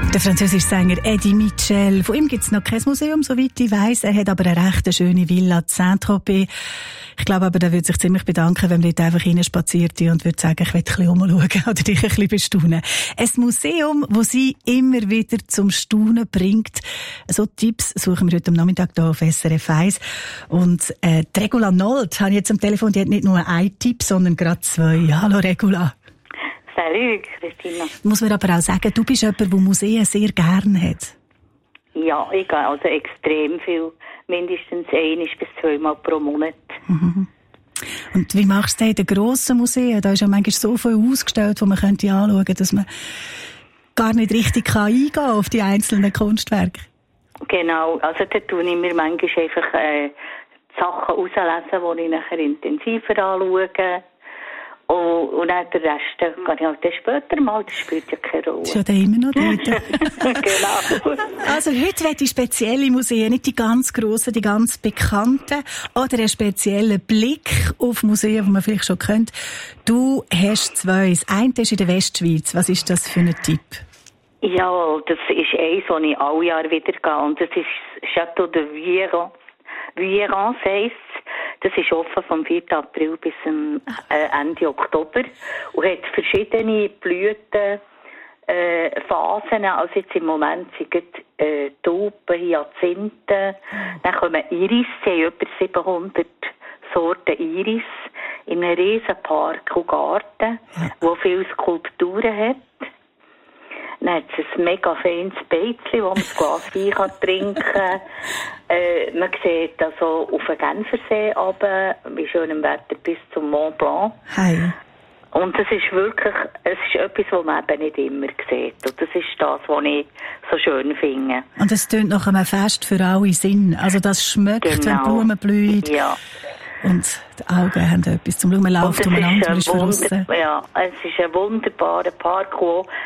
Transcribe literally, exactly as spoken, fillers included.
Der französische Sänger Eddie Mitchell. Von ihm gibt es noch kein Museum, soweit ich weiss. Er hat aber eine recht schöne Villa in Saint-Tropez. Ich glaube aber, der würde sich ziemlich bedanken, wenn man dort einfach reinspaziert und würde sagen, ich will ein bisschen umschauen oder dich ein bisschen bestaunen. Ein Museum, das sie immer wieder zum Staunen bringt. So Tipps suchen wir heute am Nachmittag hier auf S R F eins. Und äh, die Regula Nold habe ich jetzt am Telefon, die hat nicht nur einen Tipp, sondern gerade zwei. Hallo Regula. Salut, Christina. Muss man aber auch sagen, du bist jemand, der Museen sehr gerne hat. Ja, ich gehe also extrem viel. Mindestens ein bis zweimal pro Monat. Mhm. Und wie machst du das in den grossen Museen? Da ist ja manchmal so viel ausgestellt, wo man könnte anschauen könnte, dass man gar nicht richtig eingehen kann auf die einzelnen Kunstwerke. Genau, also da tue ich mir manchmal einfach äh, Sachen rauslesen, die ich nachher intensiver anschaue. Oh, und dann den Rest kann ich halt später mal, das spielt ja keine Rolle. Das ist ja dann immer noch dort. Genau. Also heute will ich spezielle Museen, nicht die ganz grossen, die ganz bekannten, oder einen speziellen Blick auf Museen, die man vielleicht schon kennt. Du hast zwei. Das eine ist in der Westschweiz. Was ist das für ein Tipp? Ja, das ist eins, das ich alle Jahre wieder gehe. Und das ist Château de Vuillerans. Vuillerans heisst das ist offen vom vierten April bis zum, äh, Ende Oktober und hat verschiedene Blüten, äh, Phasen. Also jetzt im Moment sind äh, Tulpen, Hyazinthen, dann kommen Iris, sie haben über siebenhundert Sorten Iris in einem riesen Park und Garten, wo viele Skulpturen hat. Dann hat es ein mega feines Beizchen, wo man das Glas Wein trinken kann. Äh, man sieht also auf den Genfersee runter, bei schönem Wetter bis zum Mont Blanc. Hey. Und das ist wirklich, es ist etwas, was man eben nicht immer sieht. Und das ist das, was ich so schön finde. Und es tönt nach einem Fest für alle Sinn. Also das schmeckt, genau. Wenn Blumen blühen. Ja. Und die Augen haben etwas zum Schauen. Man läuft umeinander, ist Wunder- draussen. Ja, es ist ein wunderbarer Park, wo